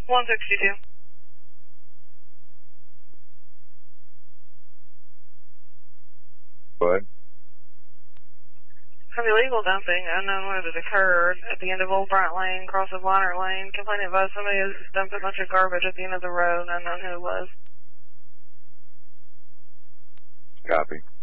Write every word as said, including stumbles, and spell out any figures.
one sixty-two. What? Have illegal dumping, unknown when it occurred, at the end of Old Bryant Lane, cross of Liner Lane. Complaint advised somebody has dumped a bunch of garbage at the end of the road, unknown who it was. Copy.